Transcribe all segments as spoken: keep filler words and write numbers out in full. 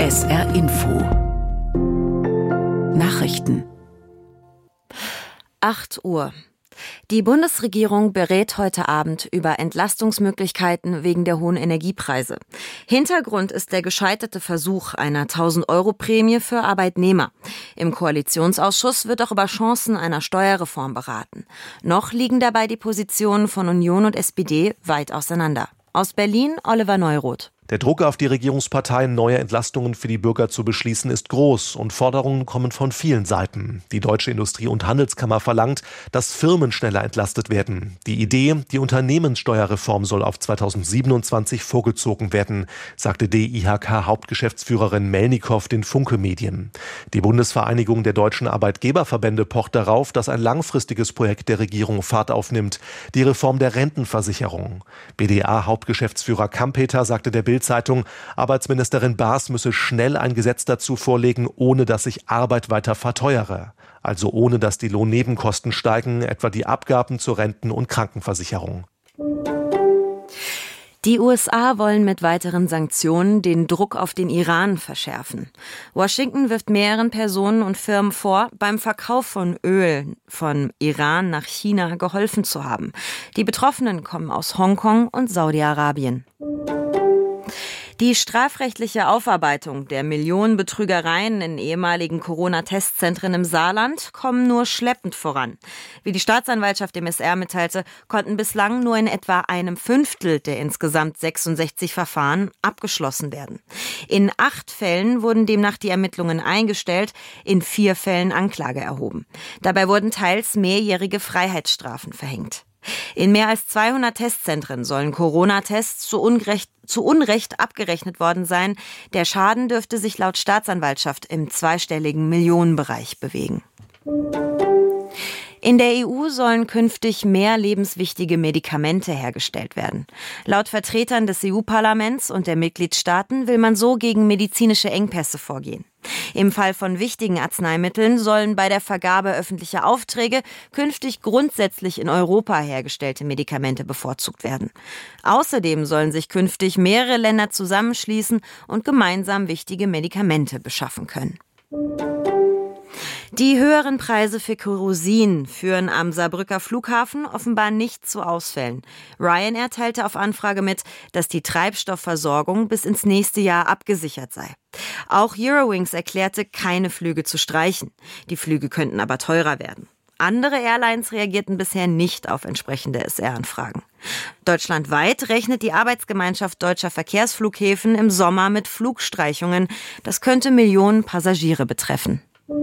S R Info Nachrichten. acht Uhr. Die Bundesregierung berät heute Abend über Entlastungsmöglichkeiten wegen der hohen Energiepreise. Hintergrund ist der gescheiterte Versuch einer tausend-Euro-Prämie für Arbeitnehmer. Im Koalitionsausschuss wird auch über Chancen einer Steuerreform beraten. Noch liegen dabei die Positionen von Union und S P D weit auseinander. Aus Berlin, Oliver Neuroth. Der Druck auf die Regierungsparteien, neue Entlastungen für die Bürger zu beschließen, ist groß und Forderungen kommen von vielen Seiten. Die Deutsche Industrie- und Handelskammer verlangt, dass Firmen schneller entlastet werden. Die Idee, die Unternehmenssteuerreform soll auf zweitausendsiebenundzwanzig vorgezogen werden, sagte D I H K-Hauptgeschäftsführerin Melnikow den Funke Medien. Die Bundesvereinigung der deutschen Arbeitgeberverbände pocht darauf, dass ein langfristiges Projekt der Regierung Fahrt aufnimmt, die Reform der Rentenversicherung. B D A-Hauptgeschäftsführer Kampeter sagte der Bild-Zeitung, Arbeitsministerin Baas müsse schnell ein Gesetz dazu vorlegen, ohne dass sich Arbeit weiter verteuere. Also ohne dass die Lohnnebenkosten steigen, etwa die Abgaben zur Renten- und Krankenversicherung. Die U S A wollen mit weiteren Sanktionen den Druck auf den Iran verschärfen. Washington wirft mehreren Personen und Firmen vor, beim Verkauf von Öl von Iran nach China geholfen zu haben. Die Betroffenen kommen aus Hongkong und Saudi-Arabien. Die strafrechtliche Aufarbeitung der Millionen Betrügereien in ehemaligen Corona-Testzentren im Saarland kommen nur schleppend voran. Wie die Staatsanwaltschaft dem S R mitteilte, konnten bislang nur in etwa einem Fünftel der insgesamt sechsundsechzig Verfahren abgeschlossen werden. In acht Fällen wurden demnach die Ermittlungen eingestellt, in vier Fällen Anklage erhoben. Dabei wurden teils mehrjährige Freiheitsstrafen verhängt. In mehr als zweihundert Testzentren sollen Corona-Tests zu Unrecht, zu Unrecht abgerechnet worden sein. Der Schaden dürfte sich laut Staatsanwaltschaft im zweistelligen Millionenbereich bewegen. In der E U sollen künftig mehr lebenswichtige Medikamente hergestellt werden. Laut Vertretern des E U-Parlaments und der Mitgliedstaaten will man so gegen medizinische Engpässe vorgehen. Im Fall von wichtigen Arzneimitteln sollen bei der Vergabe öffentlicher Aufträge künftig grundsätzlich in Europa hergestellte Medikamente bevorzugt werden. Außerdem sollen sich künftig mehrere Länder zusammenschließen und gemeinsam wichtige Medikamente beschaffen können. Die höheren Preise für Kerosin führen am Saarbrücker Flughafen offenbar nicht zu Ausfällen. Ryanair teilte auf Anfrage mit, dass die Treibstoffversorgung bis ins nächste Jahr abgesichert sei. Auch Eurowings erklärte, keine Flüge zu streichen. Die Flüge könnten aber teurer werden. Andere Airlines reagierten bisher nicht auf entsprechende S R-Anfragen. Deutschlandweit rechnet die Arbeitsgemeinschaft deutscher Verkehrsflughäfen im Sommer mit Flugstreichungen. Das könnte Millionen Passagiere betreffen.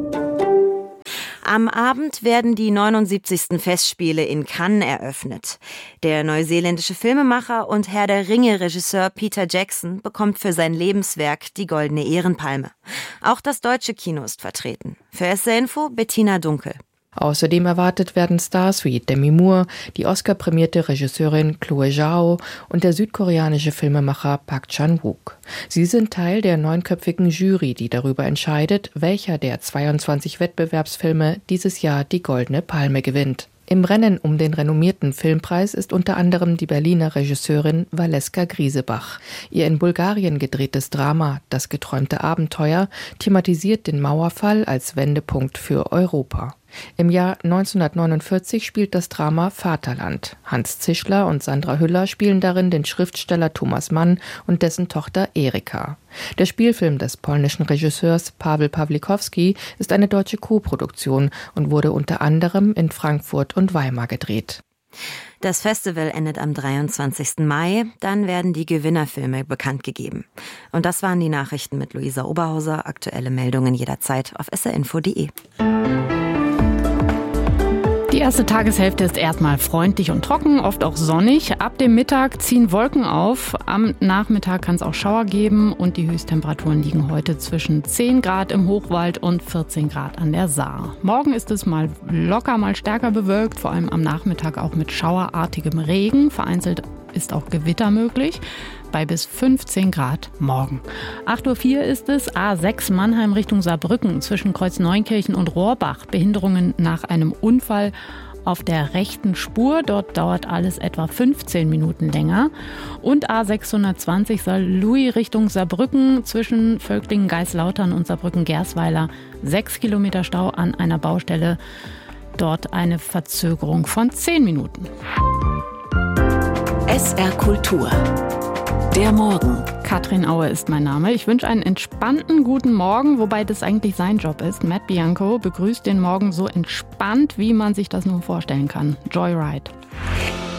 Am Abend werden die neunundsiebzigsten Festspiele in Cannes eröffnet. Der neuseeländische Filmemacher und Herr der Ringe-Regisseur Peter Jackson bekommt für sein Lebenswerk die Goldene Ehrenpalme. Auch das deutsche Kino ist vertreten. Für S R Info Bettina Dunkel. Außerdem erwartet werden Stars wie Demi Moore, die Oscar-prämierte Regisseurin Chloe Zhao und der südkoreanische Filmemacher Park Chan-wook. Sie sind Teil der neunköpfigen Jury, die darüber entscheidet, welcher der zweiundzwanzig Wettbewerbsfilme dieses Jahr die Goldene Palme gewinnt. Im Rennen um den renommierten Filmpreis ist unter anderem die Berliner Regisseurin Valeska Griesebach. Ihr in Bulgarien gedrehtes Drama »Das geträumte Abenteuer« thematisiert den Mauerfall als Wendepunkt für Europa. Im Jahr neunzehnhundertneunundvierzig spielt das Drama Vaterland. Hans Zischler und Sandra Hüller spielen darin den Schriftsteller Thomas Mann und dessen Tochter Erika. Der Spielfilm des polnischen Regisseurs Paweł Pawlikowski ist eine deutsche Co-Produktion und wurde unter anderem in Frankfurt und Weimar gedreht. Das Festival endet am dreiundzwanzigsten Mai, dann werden die Gewinnerfilme bekannt gegeben. Und das waren die Nachrichten mit Luisa Oberhauser. Aktuelle Meldungen jederzeit auf s r info punkt d e. Die erste Tageshälfte ist erstmal freundlich und trocken, oft auch sonnig. Ab dem Mittag ziehen Wolken auf. Am Nachmittag kann es auch Schauer geben und die Höchsttemperaturen liegen heute zwischen zehn Grad im Hochwald und vierzehn Grad an der Saar. Morgen ist es mal locker, mal stärker bewölkt, vor allem am Nachmittag auch mit schauerartigem Regen. Vereinzelt ist auch Gewitter möglich. Bei bis fünfzehn Grad morgen. acht Uhr vier ist es, A sechs Mannheim Richtung Saarbrücken zwischen Kreuzneunkirchen und Rohrbach. Behinderungen nach einem Unfall auf der rechten Spur. Dort dauert alles etwa fünfzehn Minuten länger. Und A sechshundertzwanzig Saarlouis Richtung Saarbrücken zwischen Völklingen-Geislautern und Saarbrücken-Gersweiler. Sechs Kilometer Stau an einer Baustelle. Dort eine Verzögerung von zehn Minuten. S R Kultur. Der Morgen. Katrin Aue ist mein Name. Ich wünsche einen entspannten guten Morgen, wobei das eigentlich sein Job ist. Matt Bianco begrüßt den Morgen so entspannt, wie man sich das nur vorstellen kann. Joyride.